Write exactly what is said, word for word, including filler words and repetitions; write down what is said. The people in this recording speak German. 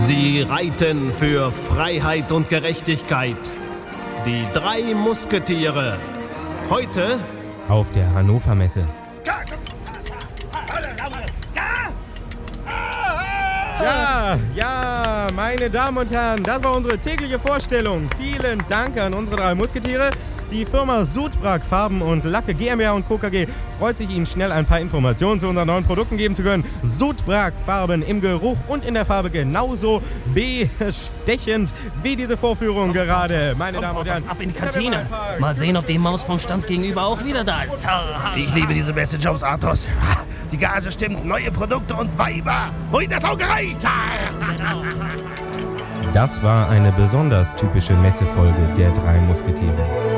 Sie reiten für Freiheit und Gerechtigkeit. Die drei Musketiere. Heute auf der Hannover Messe. Ja, ja, meine Damen und Herren, das war unsere tägliche Vorstellung. Vielen Dank an unsere drei Musketiere. Die Firma Sudbrag Farben und Lacke GmbH und Co. K G freut sich, Ihnen schnell ein paar Informationen zu unseren neuen Produkten geben zu können. Sudbrag Farben im Geruch und in der Farbe genauso bestechend wie diese Vorführung gerade. Meine Damen und Herren, ab in die Kantine. Mal sehen, ob die Maus vom Stand gegenüber auch wieder da ist. Ich liebe diese Messejobs, Arthos. Die Gage stimmt, neue Produkte und Weiber. Wohin das Auge reicht. Das war eine besonders typische Messefolge der drei Musketiere.